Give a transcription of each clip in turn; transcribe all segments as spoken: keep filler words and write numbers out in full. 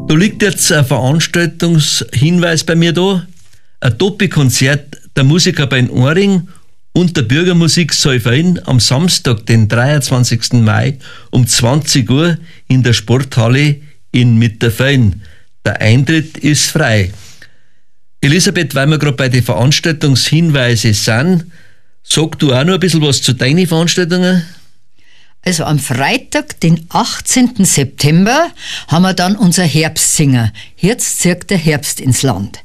Da liegt jetzt ein Veranstaltungshinweis bei mir da. Ein Topi-Konzert der Musiker bei Ohrring und der Bürgermusik Seufein am Samstag, den dreiundzwanzigsten Mai um zwanzig Uhr in der Sporthalle in Mitterfein. Der Eintritt ist frei. Elisabeth, weil wir gerade bei den Veranstaltungshinweisen sind, sag du auch noch ein bisschen was zu deinen Veranstaltungen? Also am Freitag, den achtzehnten September, haben wir dann unser Herbstsinger. Jetzt zirkt der Herbst ins Land.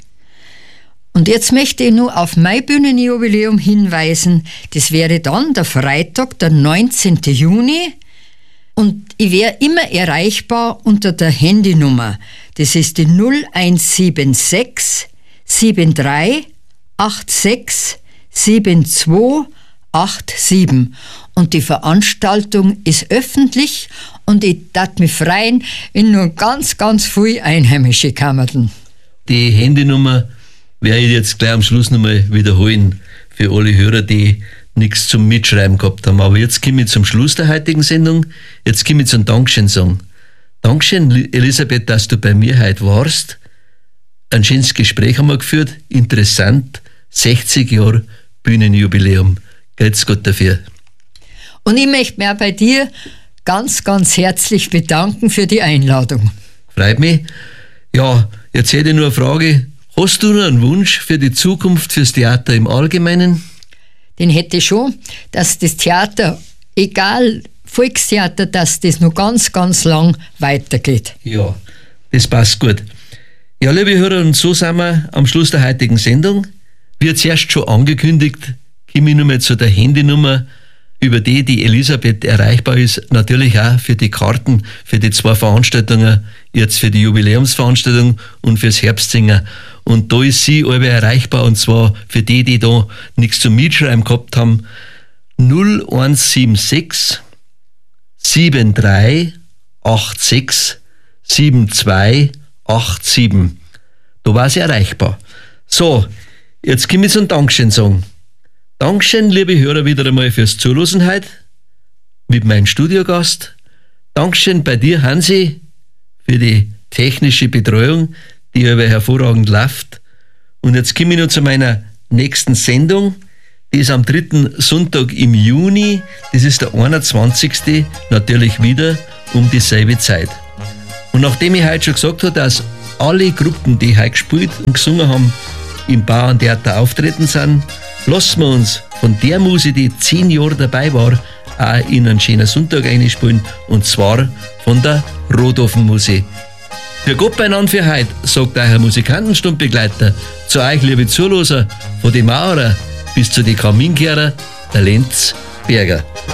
Und jetzt möchte ich nur auf mein Bühnenjubiläum hinweisen. Das wäre dann der Freitag, der neunzehnten Juni. Und ich wäre immer erreichbar unter der Handynummer. Das ist die null eins sieben sechs sieben drei acht sechs sieben zwei acht sieben. Und die Veranstaltung ist öffentlich und ich darf mich freuen, wenn nur ganz, ganz viele Einheimische kommen. Die Handynummer werde ich jetzt gleich am Schluss nochmal wiederholen für alle Hörer, die nichts zum Mitschreiben gehabt haben. Aber jetzt komme ich zum Schluss der heutigen Sendung. Jetzt komme ich zum Dankeschön-Song. Dankeschön, Elisabeth, dass du bei mir heute warst. Ein schönes Gespräch haben wir geführt. Interessant. sechzig Jahre Bühnenjubiläum. Grüß Gott dafür. Und ich möchte mich auch bei dir ganz, ganz herzlich bedanken für die Einladung. Freut mich. Ja, jetzt hätte ich nur eine Frage. Hast du noch einen Wunsch für die Zukunft, fürs Theater im Allgemeinen? Den hätte ich schon, dass das Theater, egal Volkstheater, dass das noch ganz, ganz lang weitergeht. Ja, das passt gut. Ja, liebe Hörer, und so sind wir am Schluss der heutigen Sendung. Wie zuerst schon angekündigt, komme ich nochmal zu der Handynummer, über die die Elisabeth erreichbar ist, natürlich auch für die Karten, für die zwei Veranstaltungen, jetzt für die Jubiläumsveranstaltung und fürs Herbstsinger. Und da ist sie alle erreichbar, und zwar für die, die da nichts zum Mitschreiben gehabt haben, null eins sieben sechs sieben drei acht sechs sieben zwei acht sieben. Da war sie erreichbar. So, jetzt komme ich zum Dankeschön-Song. Dankeschön, liebe Hörer, wieder einmal fürs Zuhören heute mit meinem Studiogast. Dankeschön bei dir, Hansi, für die technische Betreuung, die aber hervorragend läuft. Und jetzt komme ich noch zu meiner nächsten Sendung. Die ist am dritten Sonntag im Juni. Das ist der einundzwanzigste Natürlich wieder um dieselbe Zeit. Und nachdem ich heute schon gesagt habe, dass alle Gruppen, die heute gespielt und gesungen haben, im Bauerntheater auftreten sind, lassen wir uns von der Musik, die zehn Jahre dabei war, auch in einen schönen Sonntag einspielen, und zwar von der Rotofenmusik. Für Gott beieinander für heute, sagt euer Musikantenstundbegleiter, zu euch, liebe Zuhörer, von den Maurer bis zu den Kaminkehrer, der Lenz Berger.